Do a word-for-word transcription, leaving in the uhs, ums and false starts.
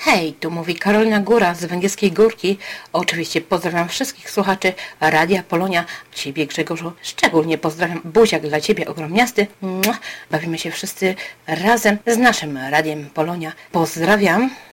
Hej, tu mówi Karolina Góra z Węgierskiej Górki. Oczywiście pozdrawiam wszystkich słuchaczy Radia Polonia. Ciebie, Grzegorzu, szczególnie pozdrawiam. Buziak dla Ciebie, ogromniasty. Bawimy się wszyscy razem z naszym Radiem Polonia. Pozdrawiam.